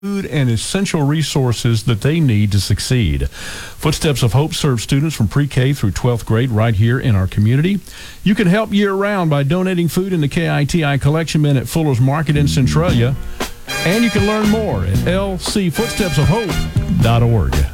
food and essential resources that they need to succeed. Footsteps of Hope serves students from pre-K through 12th grade right here in our community. You can help year-round by donating food in the KITI collection bin at Fuller's Market in Centralia. And you can learn more at lcfootstepsofhope.org.